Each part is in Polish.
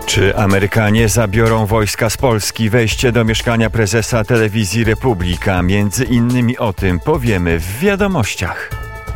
Czy Amerykanie zabiorą wojska z Polski? Wejście do mieszkania prezesa telewizji Republika. Między innymi o tym powiemy w wiadomościach.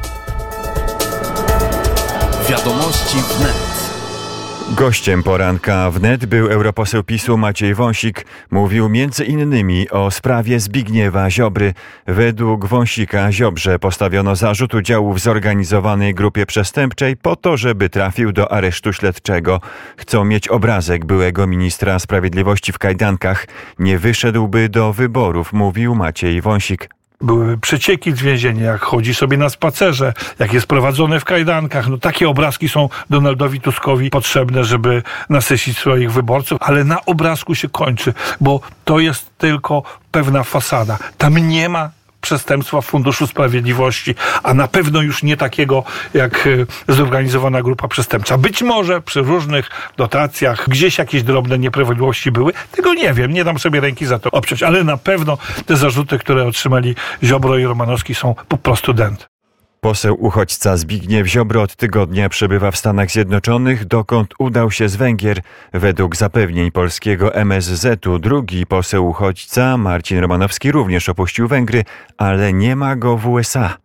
Wiadomości wnet. Gościem poranka wnet był europoseł PiS-u Maciej Wąsik. Mówił między innymi o sprawie Zbigniewa Ziobry. Według Wąsika Ziobrze postawiono zarzut udziału w zorganizowanej grupie przestępczej po to, żeby trafił do aresztu śledczego. Chcą mieć obrazek byłego ministra sprawiedliwości w kajdankach. Nie wyszedłby do wyborów, mówił Maciej Wąsik. Były przecieki z więzienia, jak chodzi sobie na spacerze, jak jest prowadzony w kajdankach. No, takie obrazki są Donaldowi Tuskowi potrzebne, żeby nasycić swoich wyborców, ale na obrazku się kończy, bo to jest tylko pewna fasada. Tam nie ma przestępstwa w Funduszu Sprawiedliwości, a na pewno już nie takiego jak zorganizowana grupa przestępcza. Być może przy różnych dotacjach gdzieś jakieś drobne nieprawidłowości były. Tego nie wiem, nie dam sobie ręki za to obciąć, ale na pewno te zarzuty, które otrzymali Ziobro i Romanowski, są po prostu dęte. Poseł uchodźca Zbigniew Ziobro od tygodnia przebywa w Stanach Zjednoczonych, dokąd udał się z Węgier. Według zapewnień polskiego MSZ-u drugi poseł uchodźca, Marcin Romanowski, również opuścił Węgry, ale nie ma go w USA.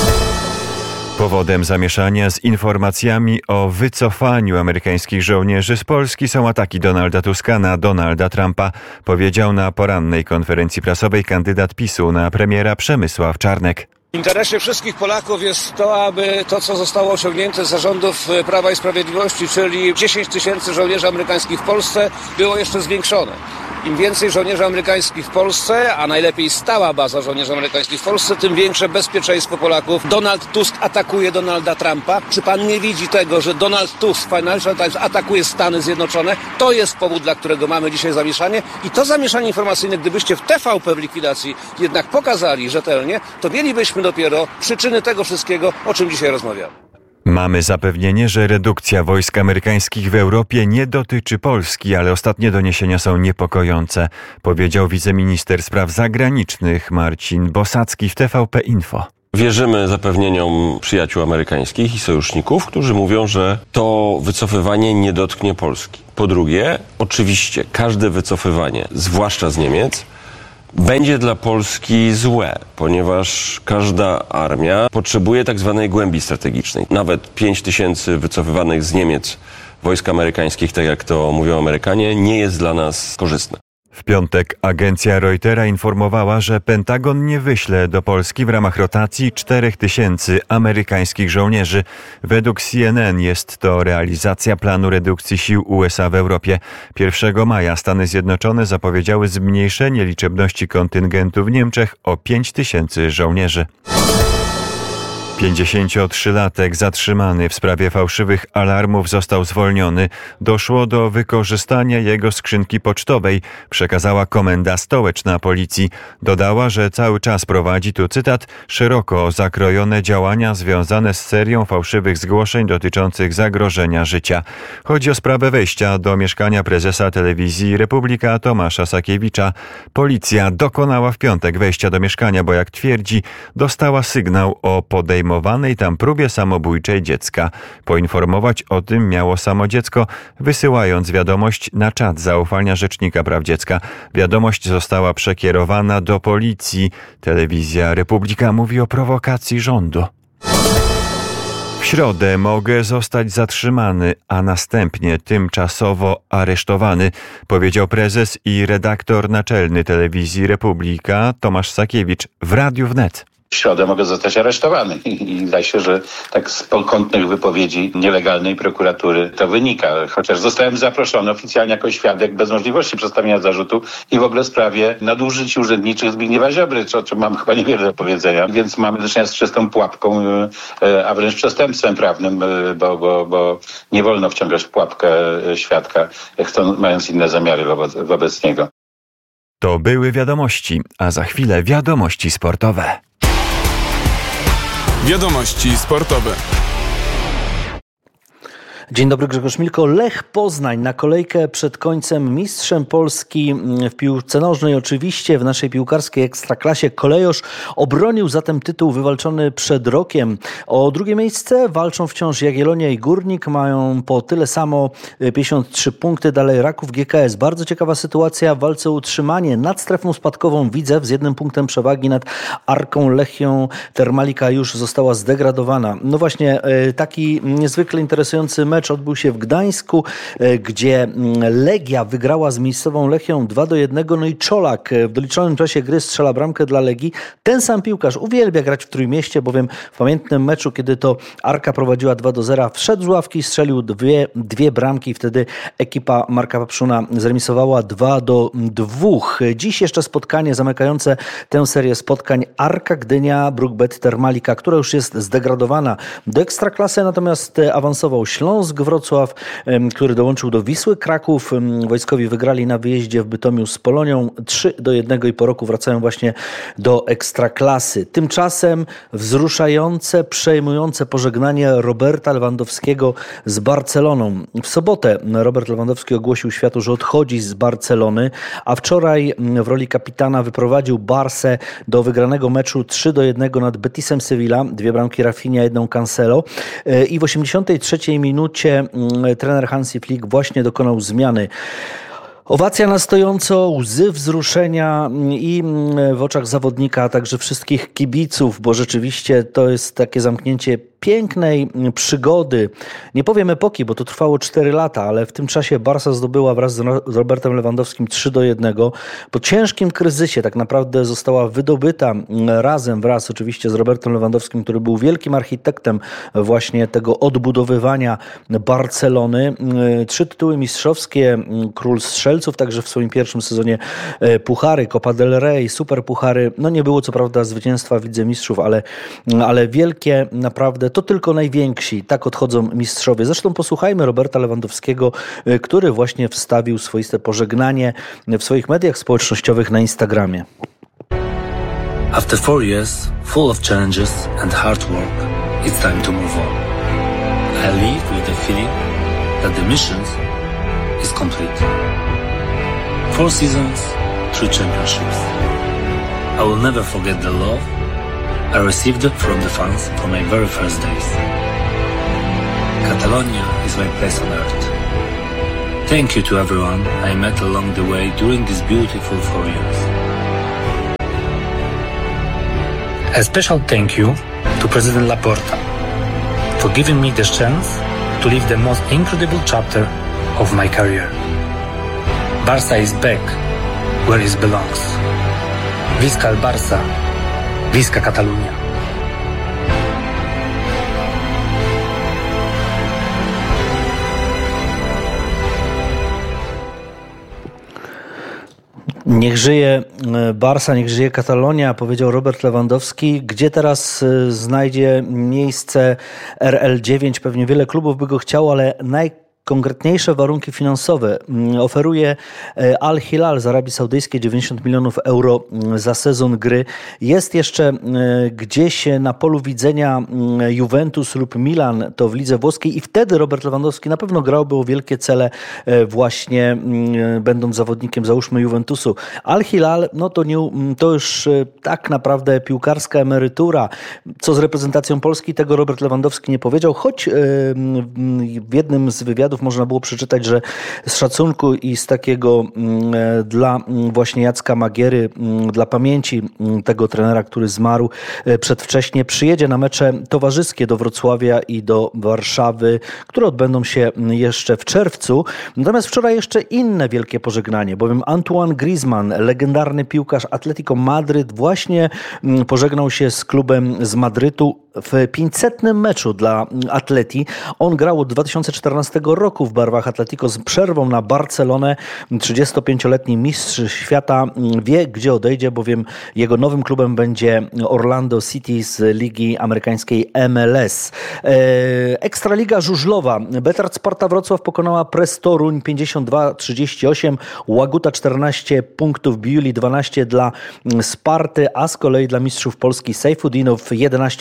Powodem zamieszania z informacjami o wycofaniu amerykańskich żołnierzy z Polski są ataki Donalda Tuska na Donalda Trumpa, powiedział na porannej konferencji prasowej kandydat PiS-u na premiera Przemysław Czarnek. W interesie wszystkich Polaków jest to, aby to, co zostało osiągnięte za rządów Prawa i Sprawiedliwości, czyli 10 000 żołnierzy amerykańskich w Polsce, było jeszcze zwiększone. Im więcej żołnierzy amerykańskich w Polsce, a najlepiej stała baza żołnierzy amerykańskich w Polsce, tym większe bezpieczeństwo Polaków. Donald Tusk atakuje Donalda Trumpa. Czy pan nie widzi tego, że Donald Tusk, Financial Times, atakuje Stany Zjednoczone? To jest powód, dla którego mamy dzisiaj zamieszanie. I to zamieszanie informacyjne, gdybyście w TVP w likwidacji jednak pokazali rzetelnie, to mielibyśmy dopiero przyczyny tego wszystkiego, o czym dzisiaj rozmawiamy. Mamy zapewnienie, że redukcja wojsk amerykańskich w Europie nie dotyczy Polski, ale ostatnie doniesienia są niepokojące, powiedział wiceminister spraw zagranicznych Marcin Bosacki w TVP Info. Wierzymy zapewnieniom przyjaciół amerykańskich i sojuszników, którzy mówią, że to wycofywanie nie dotknie Polski. Po drugie, oczywiście każde wycofywanie, zwłaszcza z Niemiec, będzie dla Polski złe, ponieważ każda armia potrzebuje tak zwanej głębi strategicznej. Nawet 5 000 wycofywanych z Niemiec wojsk amerykańskich, tak jak to mówią Amerykanie, nie jest dla nas korzystne. W piątek agencja Reutera informowała, że Pentagon nie wyśle do Polski w ramach rotacji 4 000 amerykańskich żołnierzy. Według CNN jest to realizacja planu redukcji sił USA w Europie. 1 maja Stany Zjednoczone zapowiedziały zmniejszenie liczebności kontyngentu w Niemczech o 5 000 żołnierzy. 53-latek zatrzymany w sprawie fałszywych alarmów został zwolniony. Doszło do wykorzystania jego skrzynki pocztowej, przekazała Komenda Stołeczna Policji. Dodała, że cały czas prowadzi, tu cytat, szeroko zakrojone działania związane z serią fałszywych zgłoszeń dotyczących zagrożenia życia. Chodzi o sprawę wejścia do mieszkania prezesa telewizji Republika Tomasza Sakiewicza. Policja dokonała w piątek wejścia do mieszkania, bo jak twierdzi, dostała sygnał o podejmowanej tam próbie samobójczej dziecka. Poinformować o tym miało samo dziecko, wysyłając wiadomość na czat zaufania Rzecznika Praw Dziecka. Wiadomość została przekierowana do policji. Telewizja Republika mówi o prowokacji rządu. W środę mogę zostać zatrzymany, a następnie tymczasowo aresztowany, powiedział prezes i redaktor naczelny telewizji Republika Tomasz Sakiewicz w Radiu Wnet. W środę mogę zostać aresztowany i zdaje się, że tak z pokątnych wypowiedzi nielegalnej prokuratury to wynika. Chociaż zostałem zaproszony oficjalnie jako świadek bez możliwości przedstawienia zarzutu i w ogóle w sprawie nadużyć urzędniczych Zbigniewa Ziobry, o czym mam chyba niewiele do powiedzenia. Więc mamy do czynienia z czystą pułapką, a wręcz przestępstwem prawnym, bo nie wolno wciągać w pułapkę świadka, mając inne zamiary wobec niego. To były wiadomości, a za chwilę wiadomości sportowe. Wiadomości sportowe. Dzień dobry, Grzegorz Milko. Lech Poznań na kolejkę przed końcem, mistrzem Polski w piłce nożnej. Oczywiście w naszej piłkarskiej ekstraklasie kolejosz obronił zatem tytuł wywalczony przed rokiem. O drugie miejsce walczą wciąż Jagiellonia i Górnik. Mają po tyle samo 53 punkty. Dalej Raków, GKS. Bardzo ciekawa sytuacja w walce o utrzymanie. Nad strefą spadkową Widzew z 1 punktem przewagi nad Arką Lechią. Termalika już została zdegradowana. No właśnie, taki niezwykle interesujący mecz odbył się w Gdańsku, gdzie Legia wygrała z miejscową Lechią 2-1. No i Czolak w doliczonym czasie gry strzela bramkę dla Legii. Ten sam piłkarz uwielbia grać w Trójmieście, bowiem w pamiętnym meczu, kiedy to Arka prowadziła 2-0, wszedł z ławki, strzelił dwie bramki. Wtedy ekipa Marka Papszuna zremisowała 2-2. Dziś jeszcze spotkanie zamykające tę serię spotkań Arka Gdynia, Brookbet Termalika, która już jest zdegradowana do Ekstraklasy, natomiast awansował Śląsk Wrocław, który dołączył do Wisły Kraków. Wojskowi wygrali na wyjeździe w Bytomiu z Polonią 3-1 i po roku wracają właśnie do Ekstraklasy. Tymczasem wzruszające, przejmujące pożegnanie Roberta Lewandowskiego z Barceloną. W sobotę Robert Lewandowski ogłosił światu, że odchodzi z Barcelony, a wczoraj w roli kapitana wyprowadził Barsę do wygranego meczu 3-1 nad Betisem Sevilla. 2 bramki Rafinha, 1 Cancelo. I w 83 minucie trener Hansi Flick właśnie dokonał zmiany. Owacja na stojąco, łzy wzruszenia i w oczach zawodnika, a także wszystkich kibiców, bo rzeczywiście to jest takie zamknięcie pięknej przygody. Nie powiem epoki, bo to trwało 4 lata, ale w tym czasie Barsa zdobyła wraz z Robertem Lewandowskim 3-1. Po ciężkim kryzysie tak naprawdę została wydobyta wraz oczywiście z Robertem Lewandowskim, który był wielkim architektem właśnie tego odbudowywania Barcelony. 3 tytuły mistrzowskie, król strzelców, także w swoim pierwszym sezonie puchary, Copa del Rey, superpuchary. No nie było co prawda zwycięstwa w Lidze Mistrzów, ale wielkie naprawdę. To tylko najwięksi. Tak odchodzą mistrzowie. Zresztą posłuchajmy Roberta Lewandowskiego, który właśnie wstawił swoiste pożegnanie w swoich mediach społecznościowych na Instagramie. After 4 years, full of challenges and hard work, it's time to move on. I leave with the feeling that the mission is complete. 4 seasons, 3 championships. I will never forget the love I received from the fans from my very first days. Catalonia is my place on earth. Thank you to everyone I met along the way during these beautiful 4 years. A special thank you to President Laporta for giving me the chance to live the most incredible chapter of my career. Barça is back where it belongs. Visca el Barça. Visca Catalunya. Niech żyje Barsa, niech żyje Katalonia, powiedział Robert Lewandowski. Gdzie teraz znajdzie miejsce RL9? Pewnie wiele klubów by go chciało, ale konkretniejsze warunki finansowe oferuje Al Hilal z Arabii Saudyjskiej, 90 milionów euro za sezon gry. Jest jeszcze gdzieś na polu widzenia Juventus lub Milan, to w lidze włoskiej, i wtedy Robert Lewandowski na pewno grałby o wielkie cele właśnie będąc zawodnikiem, załóżmy, Juventusu. Al Hilal, no to już tak naprawdę piłkarska emerytura. Co z reprezentacją Polski, tego Robert Lewandowski nie powiedział, choć w jednym z wywiadów można było przeczytać, że z szacunku i z takiego dla właśnie Jacka Magiery, dla pamięci tego trenera, który zmarł przedwcześnie, przyjedzie na mecze towarzyskie do Wrocławia i do Warszawy, które odbędą się jeszcze w czerwcu. Natomiast wczoraj jeszcze inne wielkie pożegnanie, bowiem Antoine Griezmann, legendarny piłkarz Atletico Madryt, właśnie pożegnał się z klubem z Madrytu w 500. meczu dla Atleti. On grał od 2014 roku w barwach Atletico z przerwą na Barcelonę. 35-letni mistrz świata wie, gdzie odejdzie, bowiem jego nowym klubem będzie Orlando City z ligi amerykańskiej MLS. Ekstraliga żużlowa. Betard Sparta Wrocław pokonała Press Toruń 52-38. Łaguta 14 punktów, Biuli 12 dla Sparty, a z kolei dla mistrzów Polski Sejfudinow 11, Dudek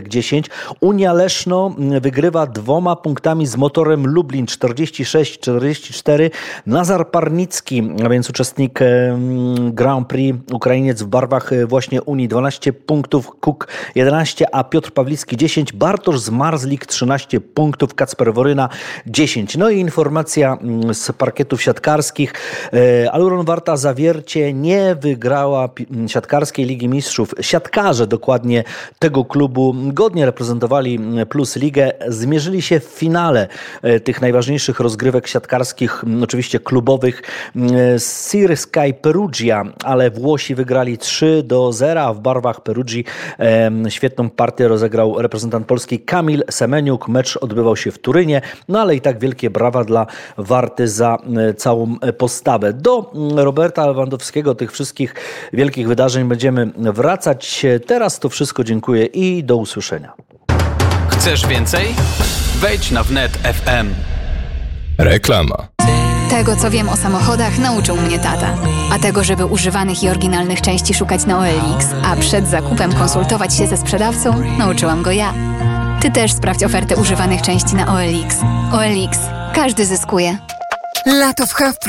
Gdańsk 10. Unia Leszno wygrywa 2 punktami z Motorem Lublin 46-44. Nazar Parnicki, a więc uczestnik Grand Prix, Ukrainiec w barwach właśnie Unii, 12 punktów, Kuk 11, a Piotr Pawlicki 10, Bartosz Zmarzlik 13 punktów, Kacper Woryna 10. No i informacja z parkietów siatkarskich. Aluron Warta Zawiercie nie wygrała siatkarskiej Ligi Mistrzów. Siatkarze dokładnie tego klubu godnie reprezentowali Plus Ligę. Zmierzyli się w finale tych najważniejszych rozgrywek siatkarskich, oczywiście klubowych, z Sirskaj Perugia, ale Włosi wygrali 3-0, a w barwach Perugii świetną partię rozegrał reprezentant Polski Kamil Semeniuk. Mecz odbywał się w Turynie, no ale i tak wielkie brawa dla Warty za całą postawę. Do Roberta Lewandowskiego, tych wszystkich wielkich wydarzeń będziemy wracać. Teraz to wszystko, dziękuję i do usłyszenia. Chcesz więcej? Wejdź na wnet FM. Reklama. Tego, co wiem o samochodach, nauczył mnie tata. A tego, żeby używanych i oryginalnych części szukać na OLX, a przed zakupem konsultować się ze sprzedawcą, nauczyłam go ja. Ty też sprawdź ofertę używanych części na OLX. OLX. Każdy zyskuje. Lato w